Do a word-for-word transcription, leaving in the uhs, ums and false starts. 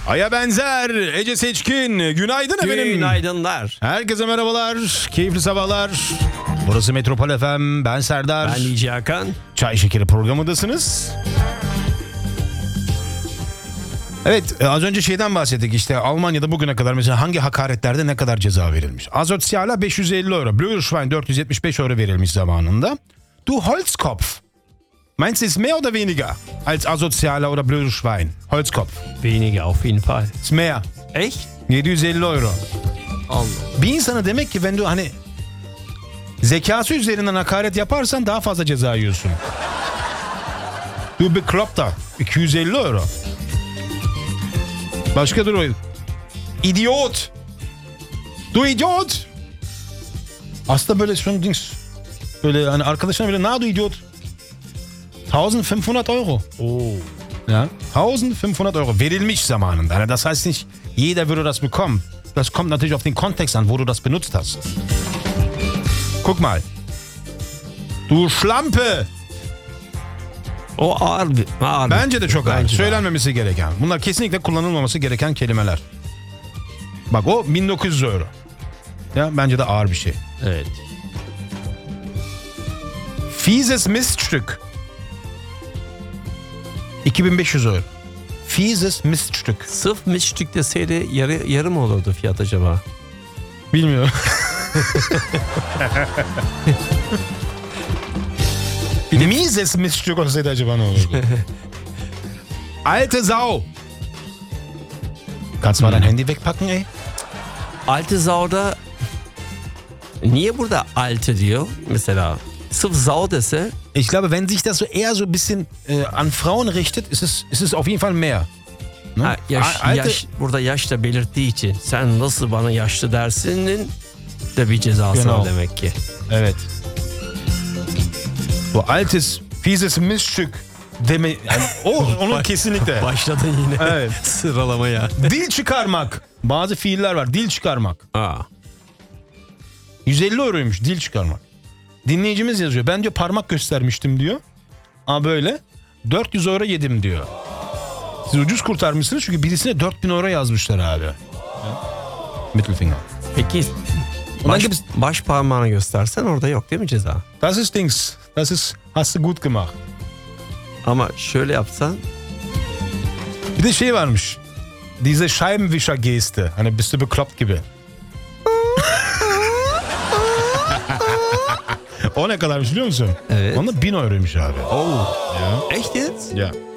Aya benzer Ece Seçkin. Günaydın efendim. Günaydınlar. Herkese merhabalar. Keyifli sabahlar. Burası Metropol F M. Ben Serdar. Ben Nici Hakan. Çay Şekeri programındasınız. Evet, az önce şeyden bahsettik işte Almanya'da bugüne kadar mesela hangi hakaretlerde ne kadar ceza verilmiş. Asoziale beş yüz elli euro, Blöderschwein dört yüz yetmiş beş euro verilmiş zamanında. Du Holzkopf. Meinst du es mehr oder weniger als Asoziale oder Blöderschwein? Holzkopf. Weniger auf jeden Fall. Es mehr. Echt? yedi yüz elli euro. Allah. Bir insana demek ki ben de hani zekası üzerinden hakaret yaparsan daha fazla ceza yiyorsun. Du bekloppter. iki yüz elli euro. Başka dur. İdiot. Du idiot. Aslında böyle son dings. Böyle hani arkadaşına böyle na du idiot. fünfzehnhundert euro. Oo. Ja, fünfzehnhundert euro verilmiş zamanında. Yani das heißt nicht, jeder würde das bekommen. Das kommt natürlich auf den Kontext an, wo du das benutzt hast. Guck mal. Du Schlampe. O ağır bir. Ağır Bence de çok ağır. Bence de Söylenmemesi gereken. Bunlar kesinlikle kullanılmaması gereken kelimeler. Bak o bin dokuz yüz euro. Ya bence de ağır bir şey. Evet. Fieses Miststück. iki bin beş yüz euro. Fieses Miststück. Sırf misçük deseydi yarı, yarı mı olurdu fiyat acaba? Bilmiyorum. Mises Miststück olsaydı acaba ne olurdu? Alte Sau. Kannst du mal dein Handy wegpacken, ey? Alte Sau'da niye burada alte diyor mesela? Sırf Sau dese. Ich glaube, wenn sich das so eher so ein bisschen äh, an Frauen richtet, ist es, ist es auf jeden Fall mehr. Ne? Ha, yaş, Alte... yaş, burada yaş da belirttiği için sen nasıl bana yaşlı dersinin de bir cezası Genau. var demek ki. Evet. Bu altes, fieses Miststück deme... Yani o, onun kesinlikle. Başladın yine Evet. sıralamaya. Dil çıkarmak. Bazı fiiller var. Dil çıkarmak. Aa. yüz elli euroymuş dil çıkarmak. Dinleyicimiz yazıyor. Ben diyor parmak göstermiştim diyor. Ama böyle dört yüz euro yedim diyor. Siz ucuz kurtarmışsınız çünkü birisine dört bin euro yazmışlar abi. Mittelfinger. Peki Ondan baş, gibi... baş parmağını göstersen orada yok değil mi ceza? Das ist Dings. Das ist, hast du gut gemacht. Ama şöyle yapsan. Bir de şey varmış. Diese Scheibenwischer-Geste. Hani bist du bekloppt gibi. O ne kadarmış biliyor musun? Evet. Onda bin euroymuş abi. Oh. Ya. Echt jetzt? Ya.